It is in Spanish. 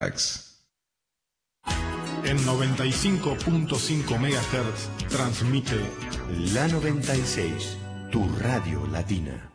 En 95.5 MHz transmite La 96, tu radio latina.